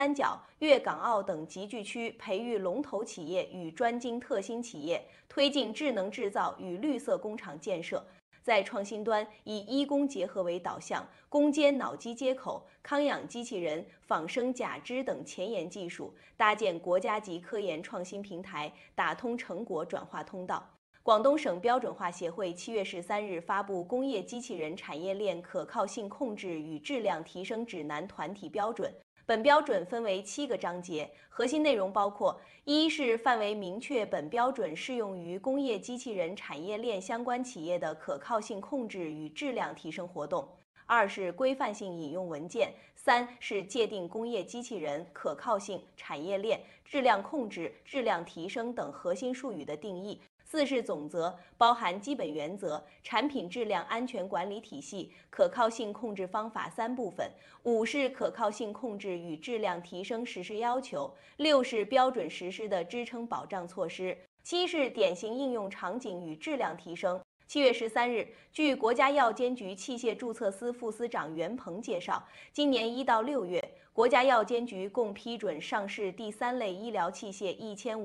三角、粤港澳等集聚区培育龙头企业与专精特新企业，推进智能制造与绿色工厂建设。在创新端，以医工结合为导向，攻坚脑机接口、康养机器人、仿生假肢等前沿技术，搭建国家级科研创新平台，打通成果转化通道。广东省标准化协会7月13日发布《工业机器人产业链可靠性控制与质量提升指南》团体标准。本标准分为7个章节，核心内容包括：一是范围明确本标准适用于工业机器人产业链相关企业的可靠性控制与质量提升活动；二是规范性引用文件；三是界定工业机器人可靠性、产业链、质量控制、质量提升等核心术语的定义；四是总则，包含基本原则、产品质量安全管理体系、可靠性控制方法3部分；五是可靠性控制与质量提升实施要求；六是标准实施的支撑保障措施；七是典型应用场景与质量提升。7月13日，据国家药监局器械注册司副司长袁鹏介绍，今年1到6月，国家药监局共批准上市第3类医疗器械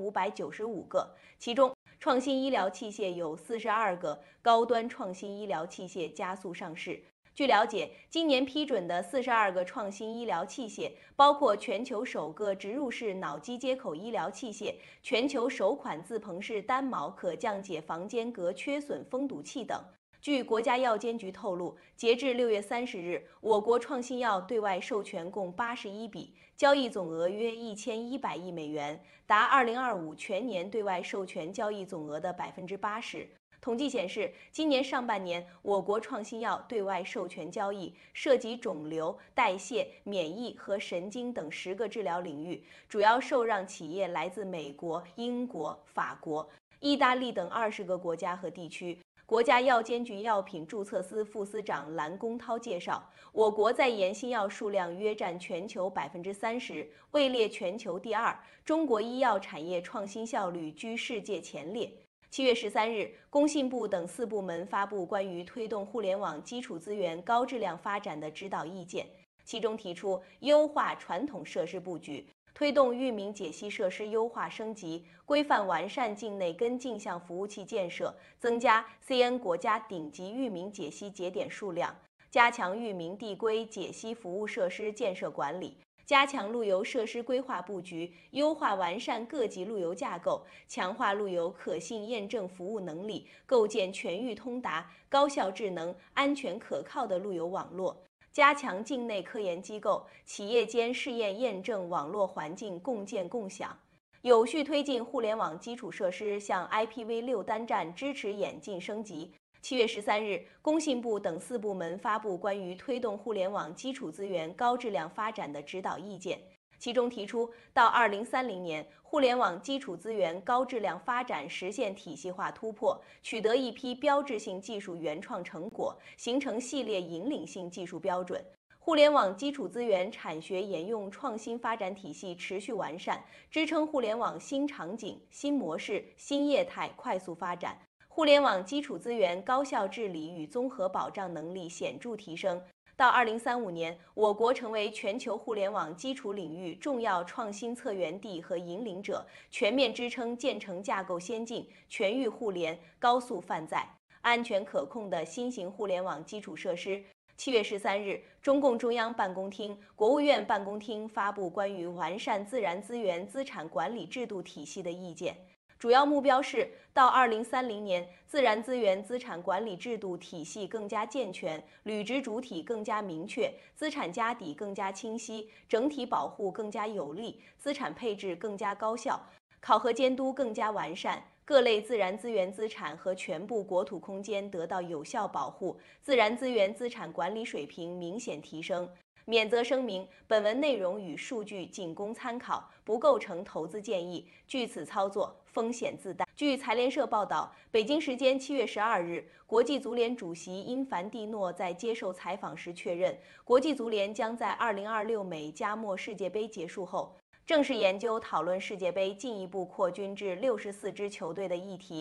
1595个，其中创新医疗器械有42个，高端创新医疗器械加速上市。据了解，今年批准的42个创新医疗器械，包括全球首个植入式脑机接口医疗器械、全球首款自膨式单锚可降解房间隔缺损封堵器等。据国家药监局透露，截至6月30日，我国创新药对外授权共81笔，交易总额约1100亿美元，达2025全年对外授权交易总额的80%。统计显示，今年上半年，我国创新药对外授权交易涉及肿瘤、代谢、免疫和神经等10个治疗领域，主要受让企业来自美国、英国、法国、意大利等20个国家和地区。国家药监局药品注册司副司长蓝公涛介绍，我国在研新药数量约占全球30%，位列全球第2，中国医药产业创新效率居世界前列。7月13日，工信部等4部门发布关于推动互联网基础资源高质量发展的指导意见，其中提出优化传统设施布局，推动域名解析设施优化升级，规范完善境内跟镜像服务器建设，增加 CN 国家顶级域名解析节点数量，加强域名递归解析服务设施建设管理，加强路由设施规划布局，优化完善各级路由架构，强化路由可信验证服务能力，构建全域通达、高效智能、安全可靠的路由网络，加强境内科研机构、企业间试验验证网络环境共建共享，有序推进互联网基础设施向 IPv6 单站支持演进升级。7月13日，工信部等4部门发布关于推动互联网基础资源高质量发展的指导意见，其中提出，到2030年，互联网基础资源高质量发展实现体系化突破，取得一批标志性技术原创成果，形成系列引领性技术标准。互联网基础资源产学研用创新发展体系持续完善，支撑互联网新场景、新模式、新业态快速发展。互联网基础资源高效治理与综合保障能力显著提升。到2035年，我国成为全球互联网基础领域重要创新策源地和引领者，全面支撑建成架构先进、全域互联、高速泛载、安全可控的新型互联网基础设施。7月13日，中共中央办公厅、国务院办公厅发布关于完善自然资源资产管理制度体系的意见。主要目标是，到2030年，自然资源资产管理制度体系更加健全，履职主体更加明确，资产家底更加清晰，整体保护更加有力，资产配置更加高效，考核监督更加完善，各类自然资源资产和全部国土空间得到有效保护，自然资源资产管理水平明显提升。免责声明：本文内容与数据仅供参考，不构成投资建议，据此操作风险自担。据财联社报道，北京时间7月12日，国际足联主席因凡蒂诺在接受采访时确认，国际足联将在2026美加墨世界杯结束后，正式研究讨论世界杯进一步扩军至64支球队的议题。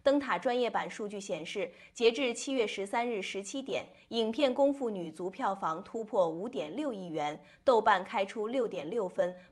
灯塔专业版数据显示，截至7月13日17点，影片《功夫女足》票房突破5.6亿元，豆瓣开出6.6分，